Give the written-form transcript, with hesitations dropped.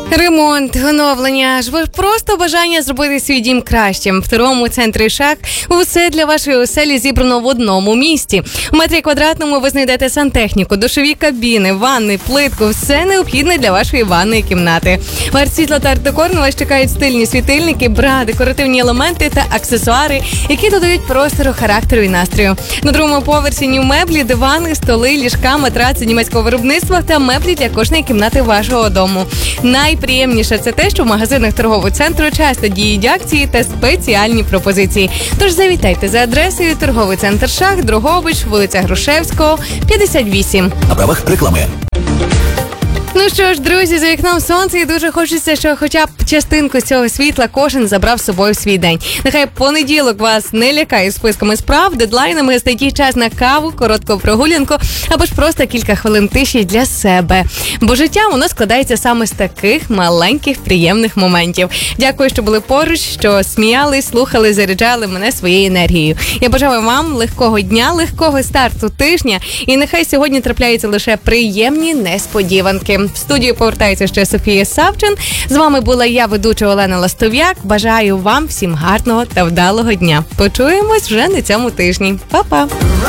Ремонт, оновлення, аж просто бажання зробити свій дім кращим. В торговому центрі «Шах» усе для вашої оселі зібрано в одному місці. У метрі квадратному ви знайдете сантехніку, душові кабіни, ванни, плитку. Все необхідне для вашої ванної кімнати. В «Арт-Світло» та «Арт-Декор» на вас чекають стильні світильники, бра, декоративні елементи та аксесуари, які додають простору, характеру і настрою. На другому поверсі меблі, дивани, столи, ліжка, матраци німецького виробництва та меблі для кожної кімнати вашого дому. Найприємніше це те, що в магазинах торгового центру часто діють акції та спеціальні пропозиції. Тож завітайте за адресою торговий центр «Шах», Дрогобич, вулиця Грушевського, 58. На правах реклами. Ну що ж, друзі, за вікном сонце, і дуже хочеться, що хоча б частинку цього світла кожен забрав з собою в свій день. Нехай понеділок вас не лякає списками справ, дедлайнами, статті час на каву, коротку прогулянку або ж просто кілька хвилин тиші для себе. Бо життя, воно складається саме з таких маленьких приємних моментів. Дякую, що були поруч, що сміялись, слухали, заряджали мене своєю енергією. Я бажаю вам легкого дня, легкого старту тижня, і нехай сьогодні трапляються лише приємні несподіванки. В студію повертається ще Софія Савчин. З вами була я, ведуча Олена Ластов'як. Бажаю вам всім гарного та вдалого дня. Почуємось вже на цьому тижні. Па-па!